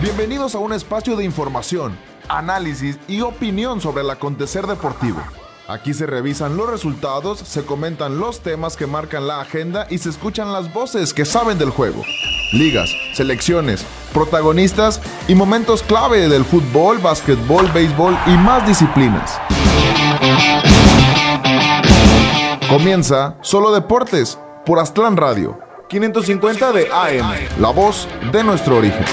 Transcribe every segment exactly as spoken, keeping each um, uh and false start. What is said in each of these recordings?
Bienvenidos a un espacio de información, análisis y opinión sobre el acontecer deportivo. Aquí se revisan los resultados, se comentan los temas que marcan la agenda y se escuchan las voces que saben del juego. Ligas, selecciones, protagonistas y momentos clave del fútbol, básquetbol, béisbol y más disciplinas. Comienza Solo Deportes por Aztlán Radio, quinientos cincuenta de A M, la voz de nuestro origen.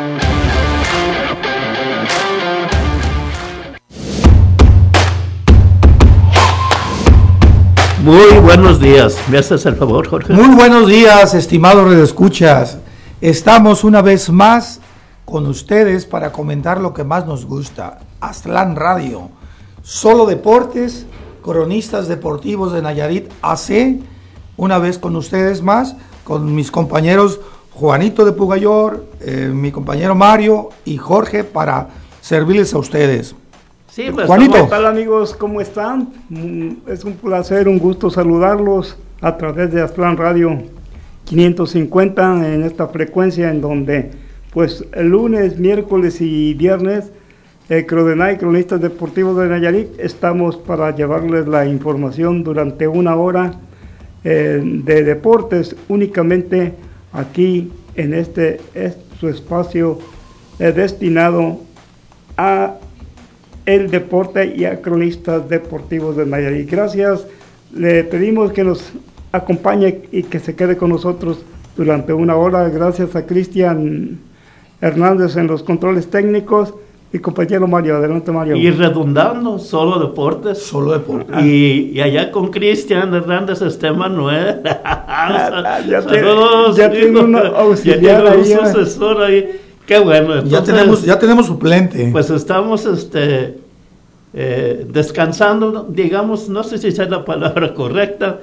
Muy buenos días, ¿me haces el favor, Jorge? Muy buenos días, estimados redescuchas. Estamos una vez más con ustedes para comentar lo que más nos gusta. Aztlán Radio, Solo Deportes, cronistas deportivos de Nayarit A C, una vez con ustedes más, con mis compañeros Juanito de Pugayor, eh, mi compañero Mario y Jorge para servirles a ustedes. Sí, pues, Juanito. ¿Qué tal, amigos? ¿Cómo están? Es un placer, un gusto saludarlos a través de Aztlán Radio quinientos cincuenta en esta frecuencia en donde pues el lunes, miércoles y viernes eh, Crodenay, cronistas deportivos de Nayarit, estamos para llevarles la información durante una hora eh, de deportes únicamente aquí en este es su espacio eh, destinado a el deporte y a cronistas deportivos de Nayarit. Gracias, le pedimos que nos acompañe y que se quede con nosotros durante una hora. Gracias a Cristian Hernández en los controles técnicos y compañero Mario. Adelante, Mario. Y redundando, Solo Deportes. Solo Deportes. Y, y allá con Cristian Hernández está Manuel. ya Saludos, ya tiene un auxiliar ya tiene ahí. un sucesor ahí. Qué bueno. Entonces, ya tenemos ya tenemos suplente. Pues estamos este eh, descansando, digamos, no sé si es la palabra correcta,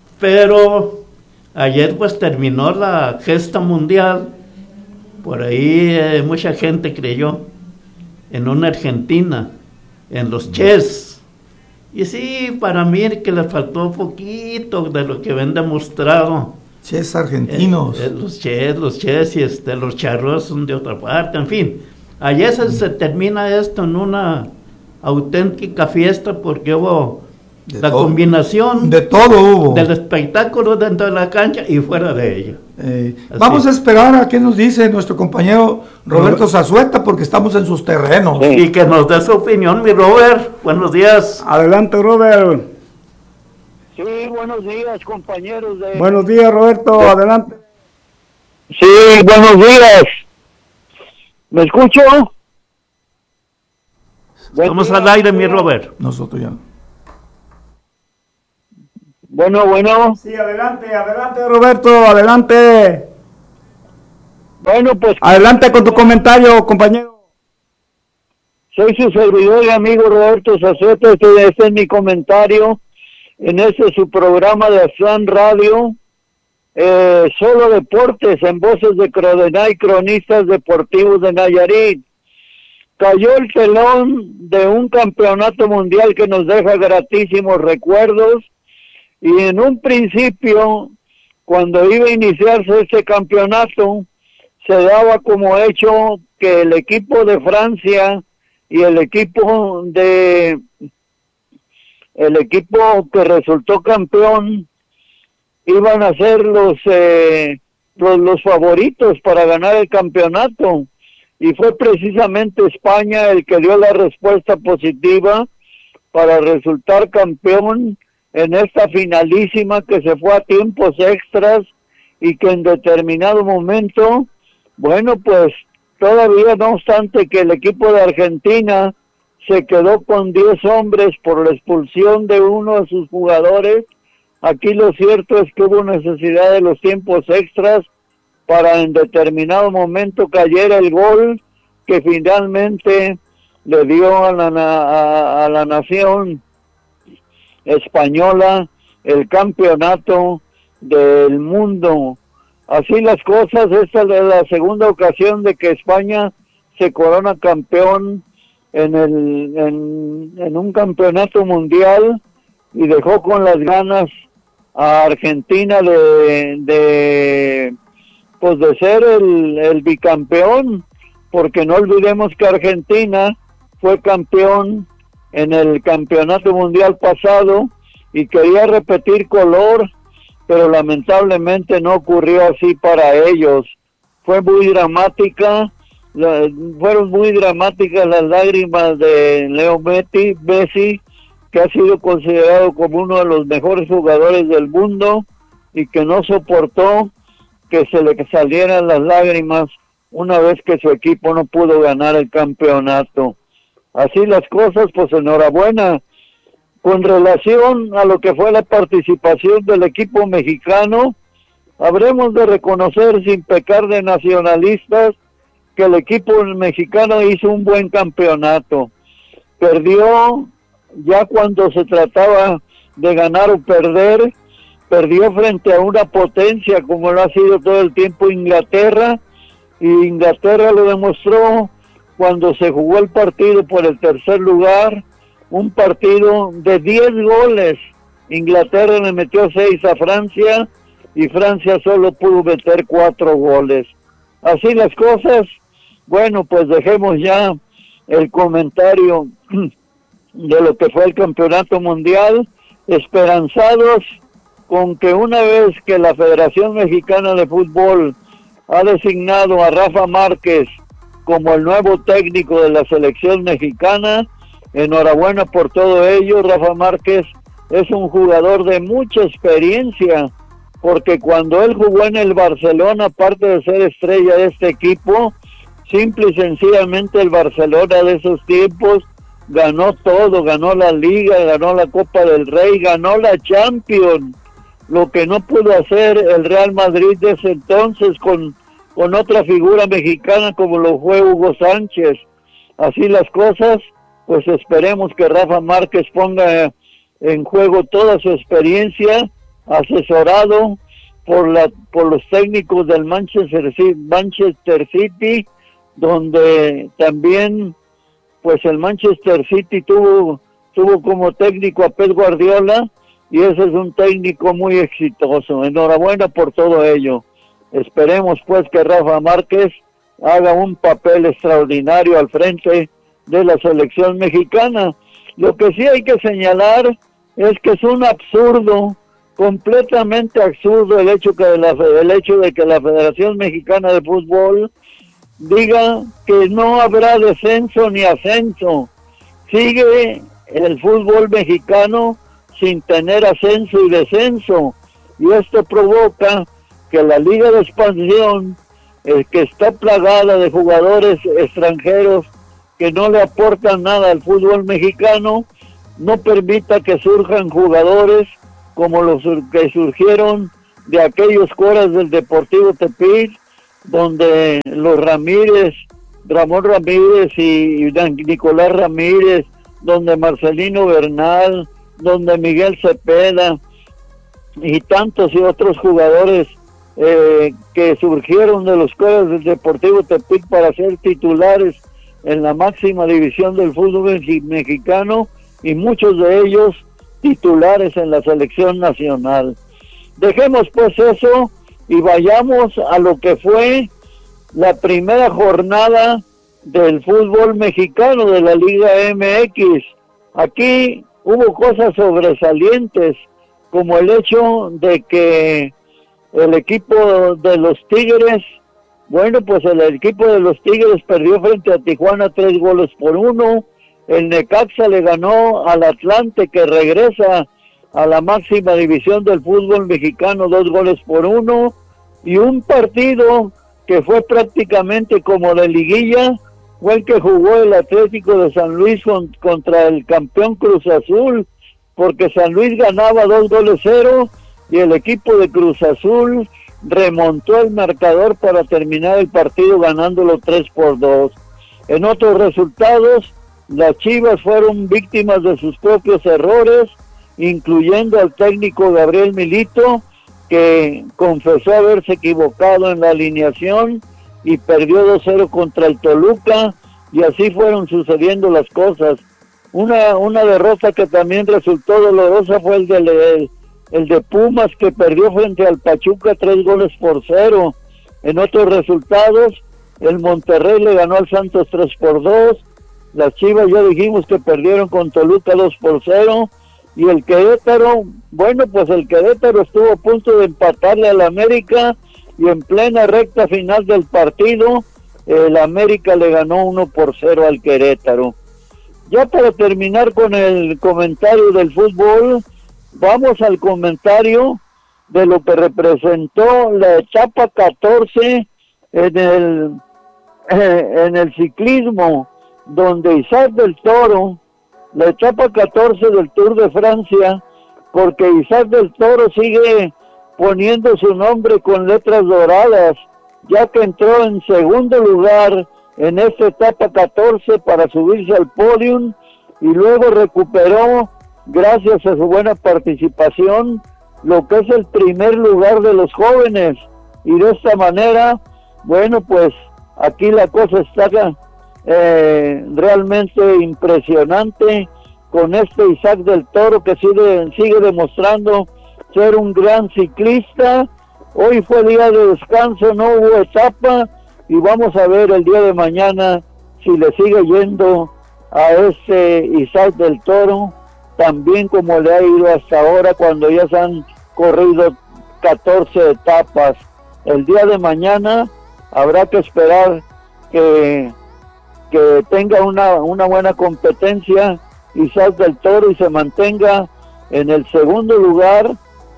pero ayer pues terminó la gesta mundial. Por ahí eh, mucha gente creyó en una Argentina, en los Ches. Y sí, para mí que le faltó poquito de lo que ven demostrado. Ches argentinos. Eh, eh, los Ches, los Ches y este, los Charros son de otra parte, en fin. Ayer se, se termina esto en una auténtica fiesta porque hubo de la todo, combinación de todo hubo. Del espectáculo dentro de la cancha y fuera de ella. Eh, vamos a esperar a qué nos dice nuestro compañero Roberto Zazueta porque estamos en sus terrenos. Sí. Y que nos dé su opinión, mi Robert. Buenos días. Adelante, Robert. Sí, buenos días, compañeros de... Buenos días, Roberto, adelante. Sí, buenos días. ¿Me escucho? Estamos al aire, mi Robert. Nosotros ya. Bueno, bueno. Sí, adelante, adelante, Roberto, adelante. Bueno, pues... Adelante con tu comentario, compañero. Soy su servidor y amigo Roberto Zazueta, este, este es mi comentario en este su programa de Aztlán Radio, eh, Solo Deportes, en voces de Crodenay, cronistas deportivos de Nayarit. Cayó el telón de un campeonato mundial que nos deja gratísimos recuerdos, y en un principio, cuando iba a iniciarse este campeonato, se daba como hecho que el equipo de Francia y el equipo de el equipo que resultó campeón iban a ser los, eh, los los favoritos para ganar el campeonato, y fue precisamente España el que dio la respuesta positiva para resultar campeón en esta finalísima que se fue a tiempos extras y que en determinado momento, bueno, pues todavía no obstante que el equipo de Argentina se quedó con diez hombres por la expulsión de uno de sus jugadores, aquí lo cierto es que hubo necesidad de los tiempos extras para en determinado momento cayera el gol que finalmente le dio a la, a, a la nación española el campeonato del mundo. Así las cosas, esta es la segunda ocasión de que España se corona campeón en el en, en un campeonato mundial, y dejó con las ganas a Argentina de de pues de ser el, el bicampeón, porque no olvidemos que Argentina fue campeón en el campeonato mundial pasado y quería repetir color, pero lamentablemente no ocurrió así para ellos. Fue muy dramática, la, fueron muy dramáticas las lágrimas de Leo Messi, Messi, que ha sido considerado como uno de los mejores jugadores del mundo y que no soportó que se le salieran las lágrimas una vez que su equipo no pudo ganar el campeonato. Así las cosas, pues enhorabuena. Con relación a lo que fue la participación del equipo mexicano, habremos de reconocer sin pecar de nacionalistas que el equipo mexicano hizo un buen campeonato. Perdió ya cuando se trataba de ganar o perder, perdió frente a una potencia como lo ha sido todo el tiempo Inglaterra, y Inglaterra lo demostró cuando se jugó el partido por el tercer lugar, un partido de diez goles. Inglaterra le metió seis a Francia y Francia solo pudo meter cuatro goles. Así las cosas. Bueno, pues dejemos ya el comentario de lo que fue el campeonato mundial, esperanzados con que una vez que la Federación Mexicana de Fútbol ha designado a Rafa Márquez como el nuevo técnico de la selección mexicana, enhorabuena por todo ello. Rafa Márquez es un jugador de mucha experiencia, porque cuando él jugó en el Barcelona, aparte de ser estrella de este equipo, simple y sencillamente el Barcelona de esos tiempos ganó todo, ganó la Liga, ganó la Copa del Rey, ganó la Champions, lo que no pudo hacer el Real Madrid de ese entonces con, con otra figura mexicana como lo fue Hugo Sánchez. Así las cosas, pues esperemos que Rafa Márquez ponga en juego toda su experiencia, asesorado por la por los técnicos del Manchester City, Manchester City, donde también pues el Manchester City tuvo tuvo como técnico a Pep Guardiola, y ese es un técnico muy exitoso. Enhorabuena por todo ello. Esperemos pues que Rafa Márquez haga un papel extraordinario al frente de la selección mexicana. Lo que sí hay que señalar es que es un absurdo, completamente absurdo, el hecho que la, el hecho de que la Federación Mexicana de Fútbol diga que no habrá descenso ni ascenso. Sigue el fútbol mexicano sin tener ascenso y descenso, y esto provoca que la Liga de Expansión, eh, que está plagada de jugadores extranjeros que no le aportan nada al fútbol mexicano, no permita que surjan jugadores como los que surgieron de aquellos coras del Deportivo Tepic, donde los Ramírez, Ramón Ramírez y Nicolás Ramírez, donde Marcelino Bernal, donde Miguel Cepeda y tantos y otros jugadores eh, que surgieron de los coras del Deportivo Tepic para ser titulares en la máxima división del fútbol mexicano, y muchos de ellos titulares en la selección nacional. Dejemos pues eso y vayamos a lo que fue la primera jornada del fútbol mexicano de la Liga M X. Aquí hubo cosas sobresalientes, como el hecho de que el equipo de los Tigres, bueno, pues el equipo de los Tigres perdió frente a Tijuana tres goles por uno. El Necaxa le ganó al Atlante, que regresa a la máxima división del fútbol mexicano, dos goles por uno. Y un partido que fue prácticamente como de liguilla fue el que jugó el Atlético de San Luis con, contra el campeón Cruz Azul, porque San Luis ganaba dos goles cero y el equipo de Cruz Azul remontó el marcador para terminar el partido ganándolo tres por dos. En otros resultados, las Chivas fueron víctimas de sus propios errores, incluyendo al técnico Gabriel Milito, que confesó haberse equivocado en la alineación y perdió dos cero contra el Toluca, y así fueron sucediendo las cosas. Una, una derrota que también resultó dolorosa fue el de, el, el de Pumas, que perdió frente al Pachuca tres goles por cero. En otros resultados, el Monterrey le ganó al Santos tres por dos, las Chivas ya dijimos que perdieron con Toluca dos por cero, y el Querétaro, bueno, pues el Querétaro estuvo a punto de empatarle al América, y en plena recta final del partido, el América le ganó uno por cero al Querétaro. Ya para terminar con el comentario del fútbol, vamos al comentario de lo que representó la etapa catorce en el, eh, en el ciclismo, donde Isaac del Toro, la etapa catorce del Tour de Francia, porque Isaac del Toro sigue poniendo su nombre con letras doradas, ya que entró en segundo lugar en esta etapa catorce para subirse al podium, y luego recuperó, gracias a su buena participación, lo que es el primer lugar de los jóvenes, y de esta manera, bueno, pues aquí la cosa está eh, realmente impresionante con este Isaac del Toro, que sigue, sigue demostrando ser un gran ciclista. Hoy fue día de descanso, no hubo etapa, y vamos a ver el día de mañana si le sigue yendo a ese Isaac del Toro, también como le ha ido hasta ahora, cuando ya se han corrido catorce etapas. El día de mañana habrá que esperar que, que tenga una, una buena competencia Isaac del Toro y se mantenga en el segundo lugar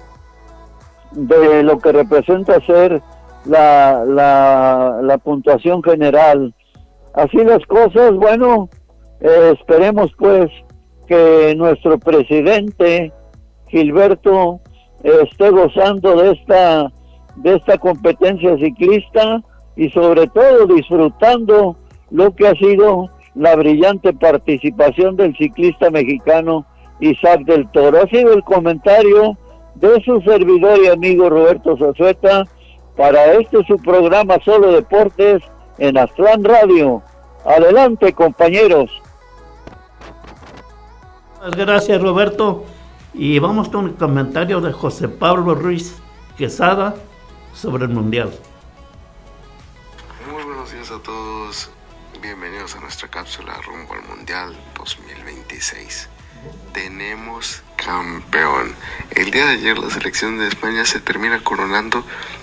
de lo que representa ser la, la, la puntuación general. Así las cosas, bueno, eh, esperemos pues que nuestro presidente Gilberto eh, esté gozando de esta de esta competencia ciclista y sobre todo disfrutando lo que ha sido la brillante participación del ciclista mexicano Isaac del Toro. Ha sido el comentario de su servidor y amigo Roberto Zazueta para este su programa Solo Deportes en Aztlán Radio. Adelante, compañeros. Gracias, Roberto. Y vamos con el comentario de José Pablo Ruiz Quesada sobre el Mundial. Muy buenos días a todos. Bienvenidos a nuestra cápsula rumbo al Mundial dos mil veintiséis. Tenemos campeón. El día de ayer la selección de España se termina coronando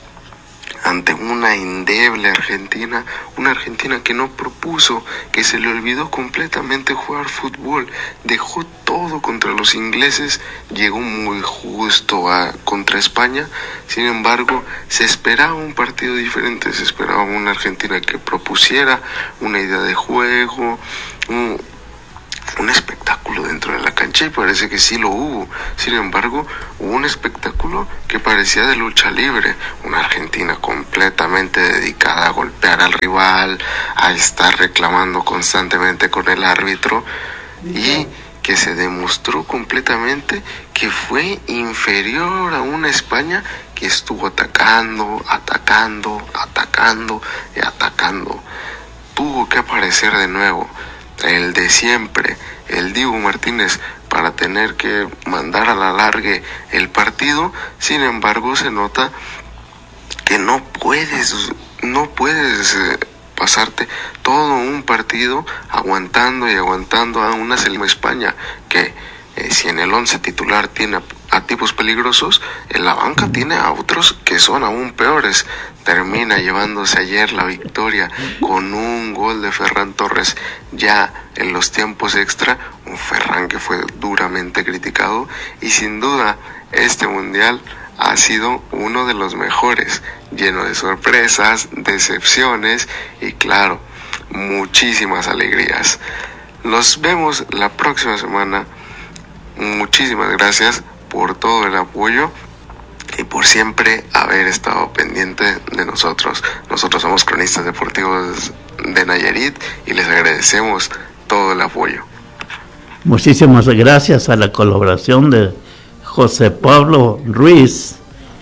ante una endeble Argentina, una Argentina que no propuso, que se le olvidó completamente jugar fútbol, dejó todo contra los ingleses, llegó muy justo a, contra España. Sin embargo, se esperaba un partido diferente, se esperaba una Argentina que propusiera una idea de juego, un, un espectáculo dentro de la cancha, y parece que sí lo hubo. Sin embargo, hubo un espectáculo que parecía de lucha libre, una Argentina completamente dedicada a golpear al rival, a estar reclamando constantemente con el árbitro, y que se demostró completamente que fue inferior a una España que estuvo atacando, atacando, atacando y atacando. Tuvo que aparecer de nuevo el de siempre, el Dibu Martínez, para tener que mandar a la largue el partido. Sin embargo, se nota que no puedes, no puedes eh, pasarte todo un partido aguantando y aguantando a una selección España que eh, si en el once titular tiene a, a tipos peligrosos, en la banca tiene a otros que son aún peores. Termina llevándose ayer la victoria con un gol de Ferran Torres ya en los tiempos extra, un Ferran que fue duramente criticado, y sin duda este mundial ha sido uno de los mejores, lleno de sorpresas, decepciones y claro, muchísimas alegrías. Nos vemos la próxima semana. Muchísimas gracias por todo el apoyo y por siempre haber estado pendiente de nosotros. Nosotros somos cronistas deportivos de Nayarit y les agradecemos todo el apoyo. Muchísimas gracias a la colaboración de José Pablo Ruiz.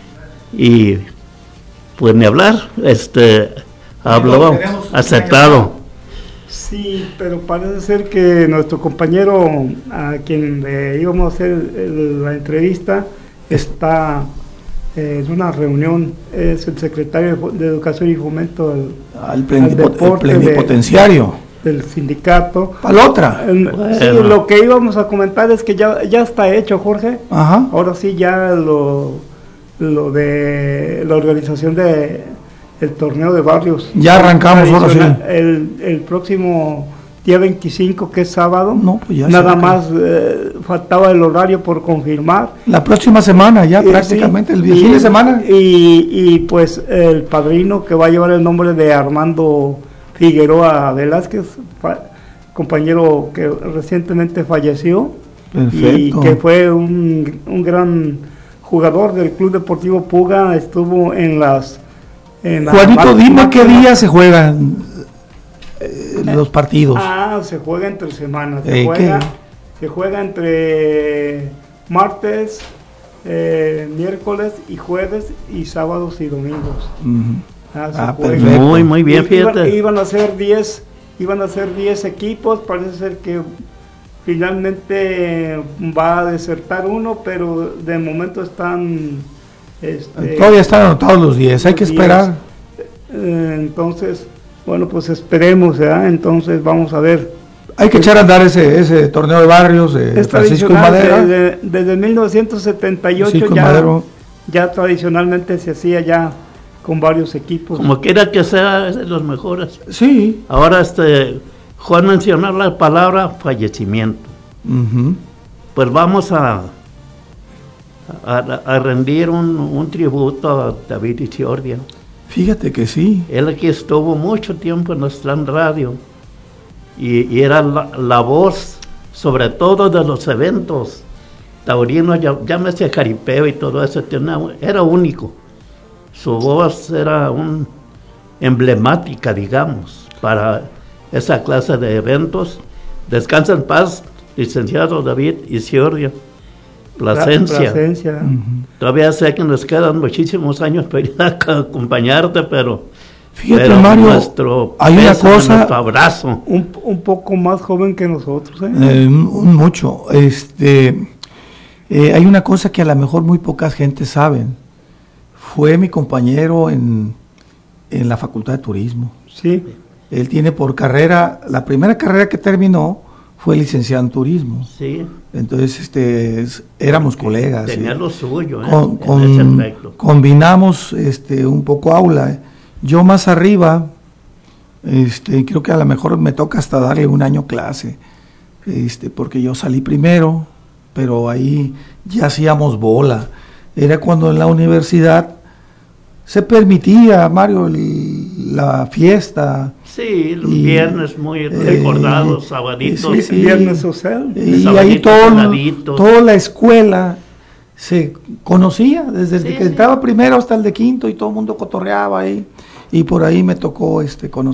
Y pues ni hablar, este habló aceptado. Sí, pero parece ser que nuestro compañero a quien le íbamos a hacer el, la entrevista está eh, en una reunión, es el secretario de Educación y Fomento del, al plenipo- el plenipotenciario de, del sindicato. ¿Para la otra? Eh, bueno. Sí, lo que íbamos a comentar es que ya, ya está hecho, Jorge. Ajá. Ahora sí ya lo, lo de la organización de el torneo de barrios. Ya arrancamos ahora sí. El, el próximo día veinticinco, que es sábado. No, pues ya nada más eh, faltaba el horario por confirmar. La próxima semana, ya y, prácticamente, sí, el fin de semana. Y, y pues el padrino, que va a llevar el nombre de Armando Figueroa Velázquez, fa, compañero que recientemente falleció. Perfecto. Y que fue un, un gran jugador del Club Deportivo Puga, estuvo en las... En Juanito, la, dime qué día se juegan eh, los partidos. Ah, se juega entre semanas. Se, ¿Eh, juega, se juega entre martes, eh, miércoles y jueves y sábados y domingos. Uh-huh. Ah, ah, perfecto. Muy, muy bien, fíjate. Iban, iban a ser diez, iban a ser diez equipos, parece ser que finalmente va a desertar uno, pero de momento están... Este, todavía están anotados los diez, hay que esperar. Eh, entonces, bueno, pues esperemos, ¿verdad? Entonces vamos a ver. Hay que echar a andar ese, ese torneo de barrios de es Francisco y Madera. Desde, desde mil novecientos setenta y ocho ya, ya tradicionalmente se hacía ya con varios equipos. Como quiera que sea, es de los mejores. Sí. Ahora, este, Juan mencionó la palabra fallecimiento. Uh-huh. Pues vamos a... A, a rendir un, un tributo a David Iciordia. Fíjate que sí. Él aquí estuvo mucho tiempo en nuestra radio y, y era la, la voz, sobre todo de los eventos taurinos, ya, llámese jaripeo y todo eso, tenía, era único. Su voz era un, emblemática, digamos, para esa clase de eventos. Descansa en paz, licenciado David Iciordia. Plasencia. Plasencia. Uh-huh. Todavía sé que nos quedan muchísimos años para ir a acompañarte, pero, fíjate, pero Mario, nuestro hay una cosa, nuestro abrazo. Un, un poco más joven que nosotros, ¿eh? Eh, mucho. Este, eh, hay una cosa que a lo mejor muy pocas gentes saben. Fue mi compañero en, en la Facultad de Turismo. Sí. Él tiene por carrera, la primera carrera que terminó fue licenciado en turismo. Sí. Entonces, este, éramos colegas. Tenía ¿sí? lo suyo, ¿eh? Con, con, combinamos este, un poco aula. Yo más arriba, este, creo que a lo mejor me toca hasta darle un año clase, este, porque yo salí primero, pero ahí ya hacíamos bola. Era cuando en la universidad se permitía, Mario, el, la fiesta. Sí, los y, viernes muy recordados, eh, sabaditos. Sí, sí, viernes social. Y ahí todo, toda la escuela se conocía, desde el sí, que sí. entraba primero hasta el de quinto, y todo el mundo cotorreaba ahí. Y por ahí me tocó este conocer.